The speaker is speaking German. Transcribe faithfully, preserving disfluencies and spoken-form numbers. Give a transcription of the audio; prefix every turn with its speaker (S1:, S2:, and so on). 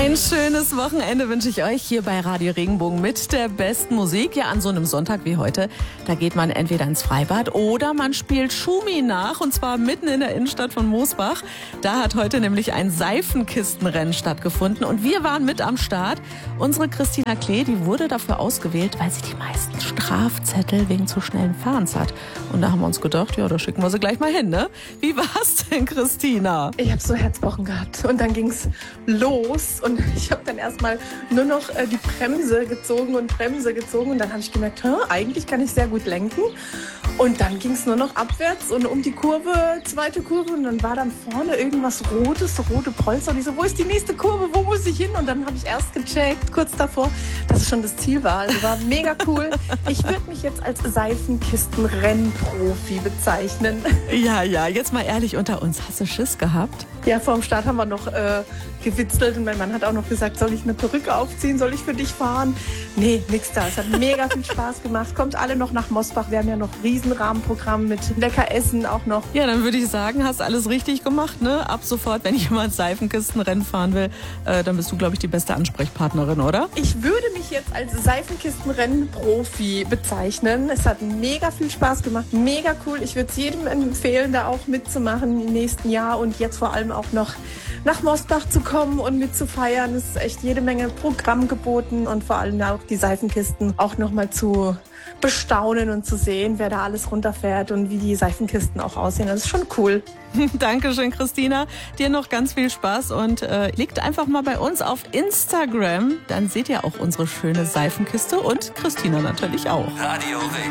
S1: Ein schönes Wochenende wünsche ich euch hier bei Radio Regenbogen mit der besten Musik. Ja, an so einem Sonntag wie heute, da geht man entweder ins Freibad oder man spielt Schumi nach, und zwar mitten in der Innenstadt von Mosbach. Da hat heute nämlich ein Seifenkistenrennen stattgefunden und wir waren mit am Start. Unsere Christina Klee, die wurde dafür ausgewählt, weil sie die meisten Strafzettel wegen zu schnellen Fahrens hat. Und da haben wir uns gedacht, ja, da schicken wir sie gleich mal hin, ne? Wie war's denn, Christina?
S2: Ich habe so Herzpochen gehabt und dann ging's los und ich habe dann erstmal nur noch äh, die Bremse gezogen und Bremse gezogen und dann habe ich gemerkt, hä, eigentlich kann ich sehr gut lenken. Und dann ging es nur noch abwärts und um die Kurve, zweite Kurve, und dann war dann vorne irgendwas Rotes, so rote Polster. Und ich so, wo ist die nächste Kurve, wo muss ich hin? Und dann habe ich erst gecheckt, kurz davor, dass es schon das Ziel war. Also war mega cool. Ich würde mich jetzt als Seifenkistenrennprofi bezeichnen.
S1: Ja, ja, jetzt mal ehrlich unter uns. Hast du Schiss gehabt?
S2: Ja, vor dem Start haben wir noch äh, gewitzelt und mein Mann hat auch noch gesagt, soll ich eine Perücke aufziehen, soll ich für dich fahren? Nee, nix da. Es hat mega viel Spaß gemacht. Kommt alle noch nach Mosbach. Wir haben ja noch Riesenrahmenprogramm mit lecker Essen auch noch.
S1: Ja, dann würde ich sagen, hast alles richtig gemacht, ne? Ab sofort, wenn jemand Seifenkistenrennen fahren will, äh, dann bist du, glaube ich, die beste Ansprechpartnerin, oder?
S2: Ich würde mich jetzt als Seifenkistenrennen-Profi bezeichnen. Es hat mega viel Spaß gemacht, mega cool. Ich würde es jedem empfehlen, da auch mitzumachen im nächsten Jahr und jetzt vor allem auch noch nach Mosbach zu kommen und mitzufeiern. Es ist echt jede Menge Programm geboten und vor allem auch die Seifenkisten auch nochmal zu bestaunen und zu sehen, wer da alles runterfährt und wie die Seifenkisten auch aussehen. Das ist schon cool.
S1: Dankeschön, Christina. Dir noch ganz viel Spaß und äh, liegt einfach mal bei uns auf Instagram. Dann seht ihr auch unsere schöne Seifenkiste und Christina natürlich auch.
S3: Radio Ring.